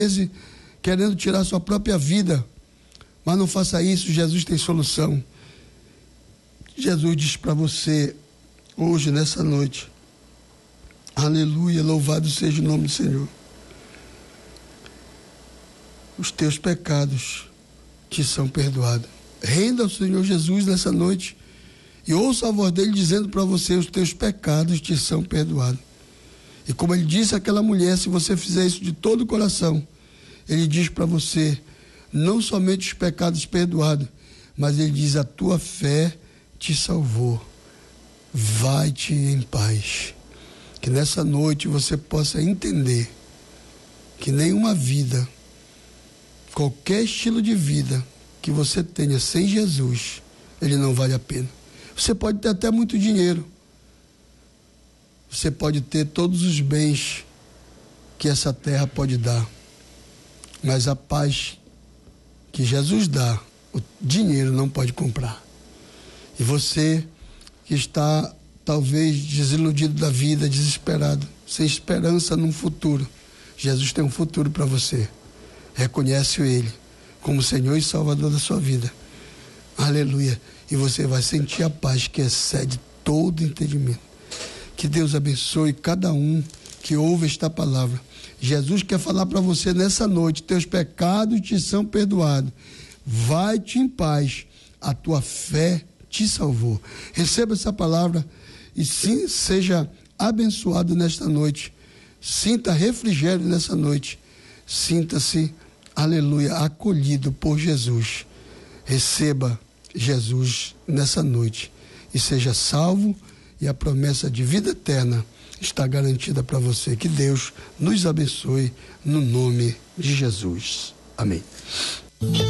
querendo tirar sua própria vida, mas não faça isso. Jesus tem solução. Jesus diz para você hoje, nessa noite, aleluia, louvado seja o nome do Senhor. Os teus pecados te são perdoados. Renda ao Senhor Jesus nessa noite e ouça a voz dele dizendo para você: os teus pecados te são perdoados. E como ele disse àquela mulher, se você fizer isso de todo o coração, ele diz para você, não somente os pecados perdoados, mas ele diz: a tua fé te salvou. Vai-te em paz. Que nessa noite você possa entender que nenhuma vida, qualquer estilo de vida que você tenha sem Jesus, ele não vale a pena. Você pode ter até muito dinheiro, você pode ter todos os bens que essa terra pode dar, mas a paz que Jesus dá, o dinheiro não pode comprar. E você que está talvez desiludido da vida, desesperado, sem esperança num futuro, Jesus tem um futuro para você. Reconhece Ele como Senhor e Salvador da sua vida. Aleluia. E você vai sentir a paz que excede todo entendimento. Que Deus abençoe cada um que ouve esta palavra. Jesus quer falar para você nessa noite: teus pecados te são perdoados. Vai-te em paz. A tua fé te salvou. Receba essa palavra e sim, seja abençoado nesta noite. Sinta refrigério nessa noite. Sinta-se, aleluia, acolhido por Jesus. Receba Jesus nessa noite e seja salvo, e a promessa de vida eterna está garantida para você. Que Deus nos abençoe no nome de Jesus. Amém.